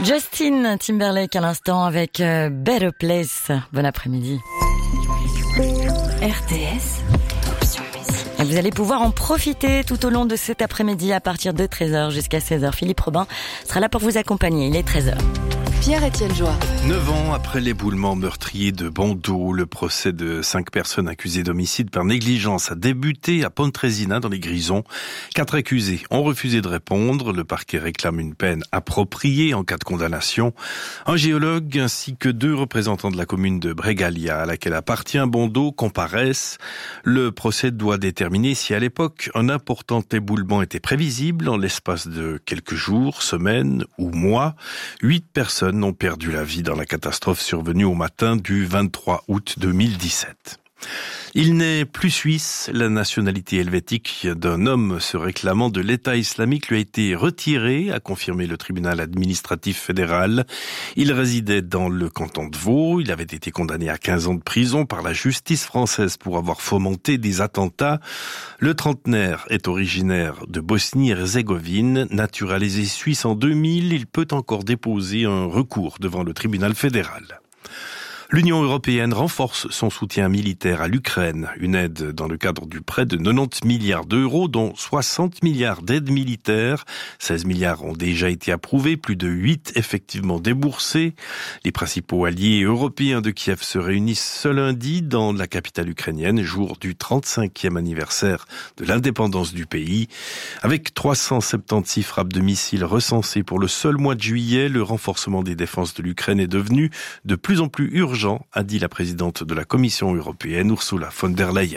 Justin Timberlake à l'instant avec Better Place. Bon après-midi. RTS. Et vous allez pouvoir en profiter tout au long de cet après-midi à partir de 13h jusqu'à 16h. Philippe Robin sera là pour vous accompagner. Il est 13h. Pierre-Étienne Joie. 9 ans après l'éboulement meurtrier de Bandeau, le procès de 5 personnes accusées d'homicide par négligence a débuté à Pontresina dans les Grisons. 4 accusés ont refusé de répondre. Le parquet réclame une peine appropriée en cas de condamnation. Un géologue ainsi que 2 représentants de la commune de Brégalia à laquelle appartient Bandeau comparaissent. Le procès doit déterminer si à l'époque un important éboulement était prévisible en l'espace de quelques jours, semaines ou mois. 8 personnes ont perdu la vie dans la catastrophe survenue au matin du 23 août 2017. Il n'est plus suisse. La nationalité helvétique d'un homme se réclamant de l'État islamique lui a été retirée, a confirmé le tribunal administratif fédéral. Il résidait dans le canton de Vaud. Il avait été condamné à 15 ans de prison par la justice française pour avoir fomenté des attentats. Le trentenaire est originaire de Bosnie-Herzégovine. Naturalisé suisse en 2000, il peut encore déposer un recours devant le tribunal fédéral. L'Union européenne renforce son soutien militaire à l'Ukraine, une aide dans le cadre du prêt de 90 milliards d'euros, dont 60 milliards d'aides militaires. 16 milliards ont déjà été approuvés, plus de 8 effectivement déboursés. Les principaux alliés européens de Kiev se réunissent ce lundi dans la capitale ukrainienne, jour du 35e anniversaire de l'indépendance du pays. Avec 376 frappes de missiles recensées pour le seul mois de juillet, le renforcement des défenses de l'Ukraine est devenu de plus en plus urgent, a dit la présidente de la Commission européenne, Ursula von der Leyen.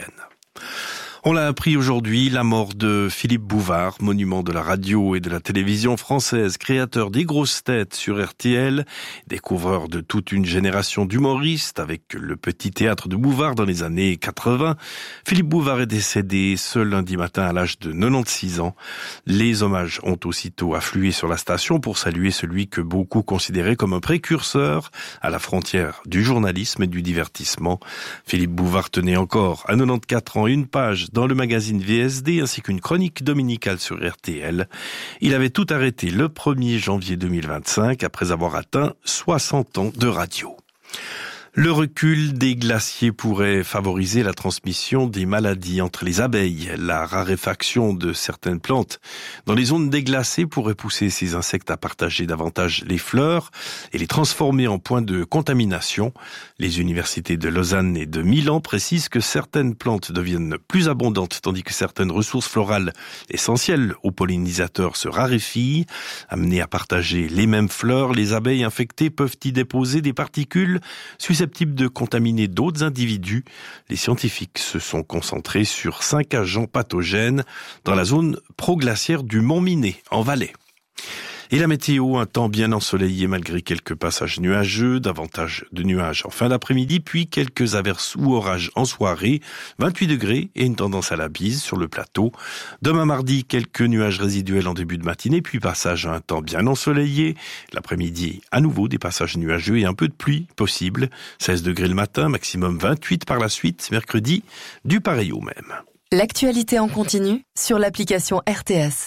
On l'a appris aujourd'hui, la mort de Philippe Bouvard, monument de la radio et de la télévision française, créateur des grosses têtes sur RTL, découvreur de toute une génération d'humoristes avec le petit théâtre de Bouvard dans les années 80. Philippe Bouvard est décédé ce lundi matin à l'âge de 96 ans. Les hommages ont aussitôt afflué sur la station pour saluer celui que beaucoup considéraient comme un précurseur à la frontière du journalisme et du divertissement. Philippe Bouvard tenait encore à 94 ans une page dans le magazine VSD ainsi qu'une chronique dominicale sur RTL. Il avait tout arrêté le 1er janvier 2025 après avoir atteint 60 ans de radio. Le recul des glaciers pourrait favoriser la transmission des maladies entre les abeilles. La raréfaction de certaines plantes dans les zones déglacées pourrait pousser ces insectes à partager davantage les fleurs et les transformer en points de contamination. Les universités de Lausanne et de Milan précisent que certaines plantes deviennent plus abondantes tandis que certaines ressources florales essentielles aux pollinisateurs se raréfient. Amenées à partager les mêmes fleurs, les abeilles infectées peuvent y déposer des particules susceptibles de contaminer d'autres individus. Les scientifiques se sont concentrés sur 5 agents pathogènes dans la zone proglaciaire du Mont Minet, en Valais. Et la météo, un temps bien ensoleillé malgré quelques passages nuageux, davantage de nuages en fin d'après-midi, puis quelques averses ou orages en soirée, 28 degrés et une tendance à la bise sur le plateau. Demain mardi, quelques nuages résiduels en début de matinée, puis passage à un temps bien ensoleillé. L'après-midi, à nouveau des passages nuageux et un peu de pluie possible. 16 degrés le matin, maximum 28 par la suite. Mercredi, du pareil au même. L'actualité en continu sur l'application RTS.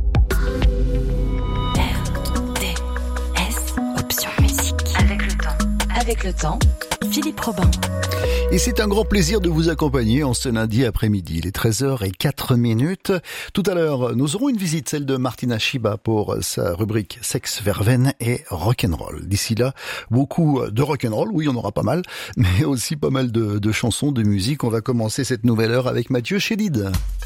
Avec le temps, Philippe Robin. Et c'est un grand plaisir de vous accompagner en ce lundi après-midi. Il est 13h04. Tout à l'heure, nous aurons une visite, celle de Martina Shiba pour sa rubrique Sexe, Verveine et Rock'n'Roll. D'ici là, beaucoup de rock'n'roll, oui, on aura pas mal, mais aussi pas mal de chansons, de musique. On va commencer cette nouvelle heure avec Mathieu Chédid.